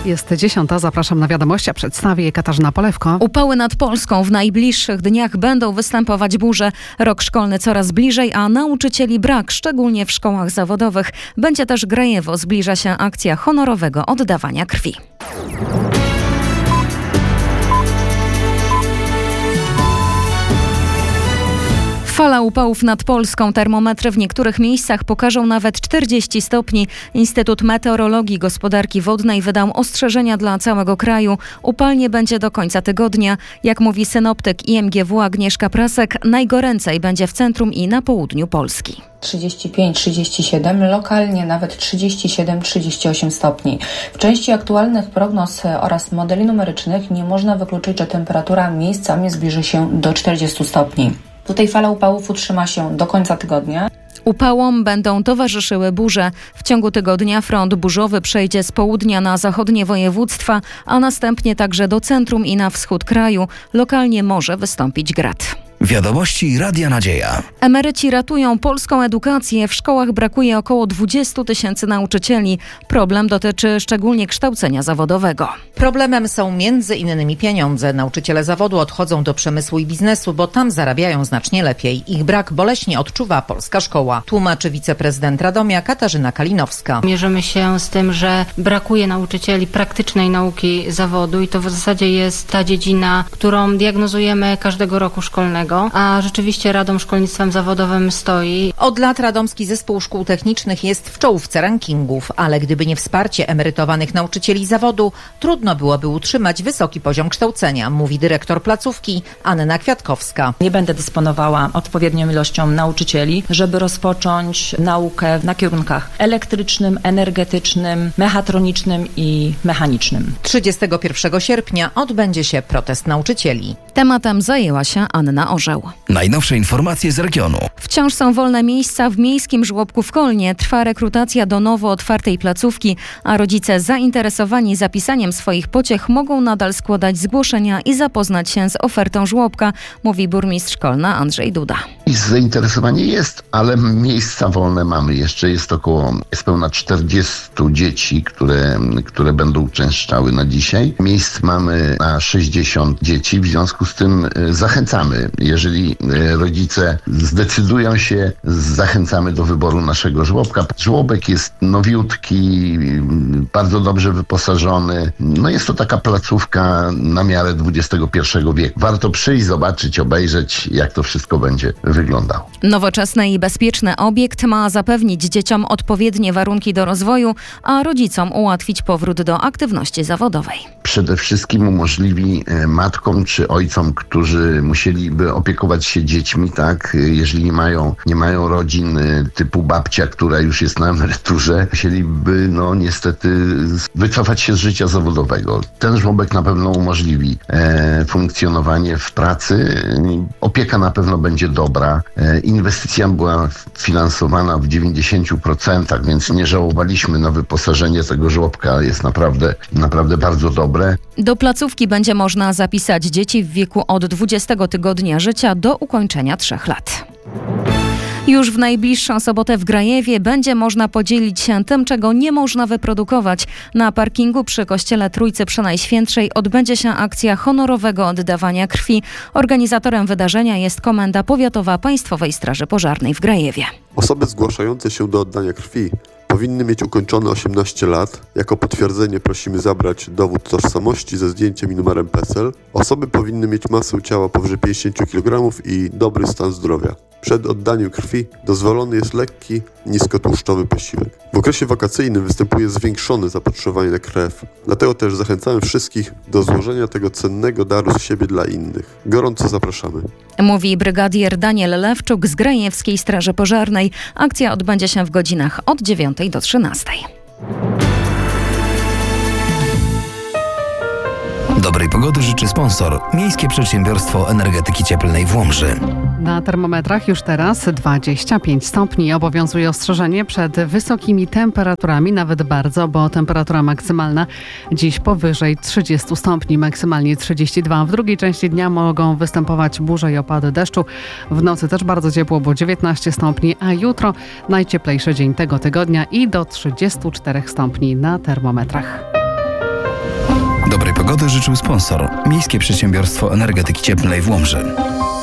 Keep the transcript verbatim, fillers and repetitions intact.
Jest dziesiąta, zapraszam na wiadomości, a przedstawię je Katarzyna Polewko. Upały nad Polską w najbliższych dniach będą występować burze. Rok szkolny coraz bliżej, a nauczycieli brak, szczególnie w szkołach zawodowych. Będzie też Grajewo, zbliża się akcja honorowego oddawania krwi. Fala upałów nad Polską. Termometry w niektórych miejscach pokażą nawet czterdzieści stopni. Instytut Meteorologii i Gospodarki Wodnej wydał ostrzeżenia dla całego kraju. Upalnie będzie do końca tygodnia. Jak mówi synoptyk I M G W Agnieszka Prasek, najgoręcej będzie w centrum i na południu Polski. trzydzieści pięć trzydzieści siedem, lokalnie nawet trzydzieści siedem trzydzieści osiem stopni. W części aktualnych prognoz oraz modeli numerycznych nie można wykluczyć, że temperatura miejscami zbliży się do czterdziestu stopni. Tutaj fala upałów utrzyma się do końca tygodnia. Upałom będą towarzyszyły burze. W ciągu tygodnia front burzowy przejdzie z południa na zachodnie województwa, a następnie także do centrum i na wschód kraju. Lokalnie może wystąpić grad. Wiadomości Radia Nadzieja. Emeryci ratują polską edukację. W szkołach brakuje około dwudziestu tysięcy nauczycieli. Problem dotyczy szczególnie kształcenia zawodowego. Problemem są między innymi pieniądze. Nauczyciele zawodu odchodzą do przemysłu i biznesu, bo tam zarabiają znacznie lepiej. Ich brak boleśnie odczuwa polska szkoła. Tłumaczy wiceprezydent Radomia Katarzyna Kalinowska. Mierzymy się z tym, że brakuje nauczycieli praktycznej nauki zawodu i to w zasadzie jest ta dziedzina, którą diagnozujemy każdego roku szkolnego. A rzeczywiście Radom szkolnictwem zawodowym stoi. Od lat Radomski Zespół Szkół Technicznych jest w czołówce rankingów, ale gdyby nie wsparcie emerytowanych nauczycieli zawodu, trudno byłoby utrzymać wysoki poziom kształcenia, mówi dyrektor placówki Anna Kwiatkowska. Nie będę dysponowała odpowiednią ilością nauczycieli, żeby rozpocząć naukę na kierunkach elektrycznym, energetycznym, mechatronicznym i mechanicznym. trzydziestego pierwszego sierpnia odbędzie się protest nauczycieli. Tematem zajęła się Anna Orzeł. Najnowsze informacje z regionu. Wciąż są wolne miejsca w miejskim żłobku w Kolnie. Trwa rekrutacja do nowo otwartej placówki, a rodzice zainteresowani zapisaniem swoich pociech mogą nadal składać zgłoszenia i zapoznać się z ofertą żłobka, mówi burmistrz Kolna Andrzej Duda. I zainteresowanie jest, ale miejsca wolne mamy. Jeszcze jest około niespełna czterdziestu dzieci, które, które będą uczęszczały na dzisiaj. Miejsc mamy na sześćdziesiąt dzieci, w związku z tym zachęcamy. Jeżeli rodzice zdecydują się, zachęcamy do wyboru naszego żłobka. Żłobek jest nowiutki, bardzo dobrze wyposażony. No jest to taka placówka na miarę dwudziestego pierwszego wieku. Warto przyjść, zobaczyć, obejrzeć, jak to wszystko będzie wyglądało. Nowoczesny i bezpieczny obiekt ma zapewnić dzieciom odpowiednie warunki do rozwoju, a rodzicom ułatwić powrót do aktywności zawodowej. Przede wszystkim umożliwi matkom czy ojcom, którzy musieliby opiekować się dziećmi, tak, jeżeli nie mają, nie mają rodzin typu babcia, która już jest na emeryturze, musieliby no niestety wycofać się z życia zawodowego. Ten żłobek na pewno umożliwi e, funkcjonowanie w pracy. Opieka na pewno będzie dobra. E, inwestycja była finansowana w dziewięćdziesięciu procentach, więc nie żałowaliśmy na wyposażenie tego żłobka. Jest naprawdę, naprawdę bardzo dobre. Do placówki będzie można zapisać dzieci w wieku od dwudziestego tygodnia życia do ukończenia trzech lat. Już w najbliższą sobotę w Grajewie będzie można podzielić się tym, czego nie można wyprodukować. Na parkingu przy kościele Trójcy Przenajświętszej odbędzie się akcja honorowego oddawania krwi. Organizatorem wydarzenia jest Komenda Powiatowa Państwowej Straży Pożarnej w Grajewie. Osoby zgłaszające się do oddania krwi powinny mieć ukończone osiemnaście lat. Jako potwierdzenie prosimy zabrać dowód tożsamości ze zdjęciem i numerem P E S E L. Osoby powinny mieć masę ciała powyżej pięćdziesiąt kilogramów i dobry stan zdrowia. Przed oddaniem krwi dozwolony jest lekki, niskotłuszczowy posiłek. W okresie wakacyjnym występuje zwiększone zapotrzebowanie na krew. Dlatego też zachęcamy wszystkich do złożenia tego cennego daru z siebie dla innych. Gorąco zapraszamy. Mówi brygadier Daniel Lewczuk z Grajewskiej Straży Pożarnej. Akcja odbędzie się w godzinach od dziewiątej do trzynastej. Dobrej pogody życzy sponsor. Miejskie Przedsiębiorstwo Energetyki Cieplnej w Łomży. Na termometrach już teraz dwadzieścia pięć stopni. Obowiązuje ostrzeżenie przed wysokimi temperaturami, nawet bardzo, bo temperatura maksymalna dziś powyżej trzydziestu stopni, maksymalnie trzydzieści dwa. W drugiej części dnia mogą występować burze i opady deszczu. W nocy też bardzo ciepło, bo dziewiętnaście stopni, a jutro najcieplejszy dzień tego tygodnia i do trzydziestu czterech stopni na termometrach. Dobrej pogody życzył sponsor. Miejskie Przedsiębiorstwo Energetyki Cieplnej w Łomży.